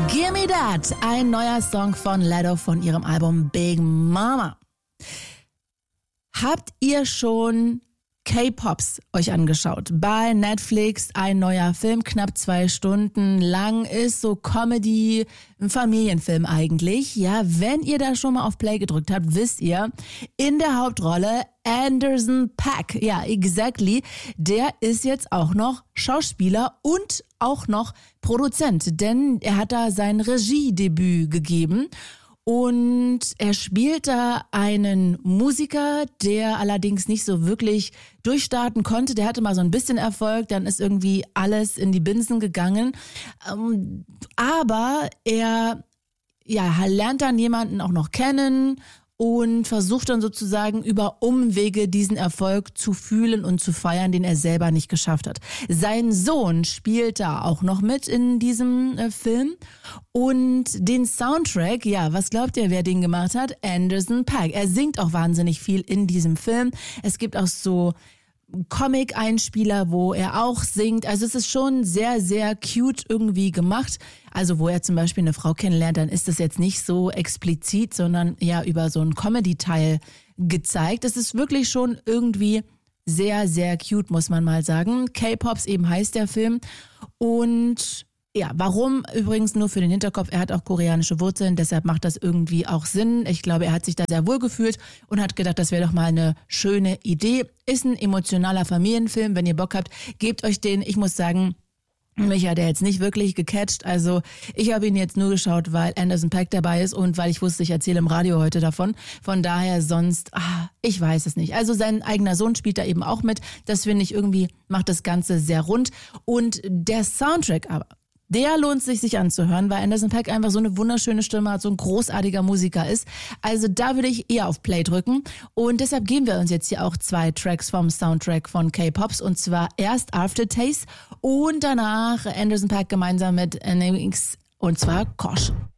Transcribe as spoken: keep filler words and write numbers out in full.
Gimme That, ein neuer Song von Latto von ihrem Album Big Mama. Habt ihr schon K-Pops euch angeschaut? Bei Netflix ein neuer Film, knapp zwei Stunden lang, ist so Comedy, ein Familienfilm eigentlich. Ja, wenn ihr da schon mal auf Play gedrückt habt, wisst ihr, in der Hauptrolle Anderson .Paak. Ja, exactly. Der ist jetzt auch noch Schauspieler und auch noch Produzent, denn er hat da sein Regiedebüt gegeben. Und er spielt da einen Musiker, der allerdings nicht so wirklich durchstarten konnte. Der hatte mal so ein bisschen Erfolg, dann ist irgendwie alles in die Binsen gegangen. Ähm, aber er ja, lernt dann jemanden auch noch kennen und versucht dann sozusagen über Umwege diesen Erfolg zu fühlen und zu feiern, den er selber nicht geschafft hat. Sein Sohn spielt da auch noch mit in diesem äh, Film und den Soundtrack, ja, was glaubt ihr, wer den gemacht hat? Anderson .Paak. Er singt auch wahnsinnig viel in diesem Film. Es gibt auch so Comic-Einspieler, wo er auch singt. Also es ist schon sehr, sehr cute irgendwie gemacht. Also wo er zum Beispiel eine Frau kennenlernt, dann ist das jetzt nicht so explizit, sondern ja über so einen Comedy-Teil gezeigt. Es ist wirklich schon irgendwie sehr, sehr cute, muss man mal sagen. K-Pops eben heißt der Film. Und ja, warum? Übrigens nur für den Hinterkopf, er hat auch koreanische Wurzeln, deshalb macht das irgendwie auch Sinn. Ich glaube, er hat sich da sehr wohl gefühlt und hat gedacht, das wäre doch mal eine schöne Idee. Ist ein emotionaler Familienfilm, wenn ihr Bock habt, gebt euch den. Ich muss sagen, mich hat er jetzt nicht wirklich gecatcht, also ich habe ihn jetzt nur geschaut, weil Anderson .Paak dabei ist und weil ich wusste, ich erzähle im Radio heute davon. Von daher sonst, ah, ich weiß es nicht. Also sein eigener Sohn spielt da eben auch mit. Das finde ich irgendwie, macht das Ganze sehr rund. Und der Soundtrack aber, der lohnt sich, sich anzuhören, weil Anderson .Paak einfach so eine wunderschöne Stimme hat, so ein großartiger Musiker ist. Also da würde ich eher auf Play drücken. Und deshalb geben wir uns jetzt hier auch zwei Tracks vom Soundtrack von K-Pops. Und zwar erst Aftertaste und danach Anderson .Paak gemeinsam mit N M X und zwar Caution.